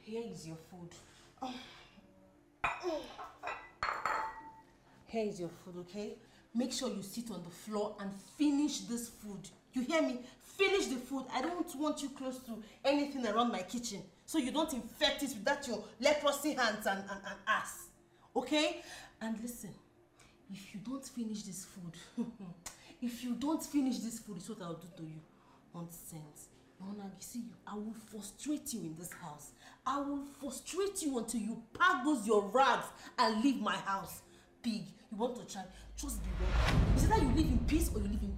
Here is your food. Here is your food, okay? Make sure you sit on the floor and finish this food. You hear me? Finish the food. I don't want you close to anything around my kitchen, so you don't infect it with that your leprosy hands and ass. Okay? And listen, if you don't finish this food, if you don't finish this food, it's what I'll do to you. Nonsense. Mona, see you. I will frustrate you in this house. I will frustrate you until you pack those your rags and leave my house. Pig, you want to try? Just be ready. Is it that you live in peace or you live in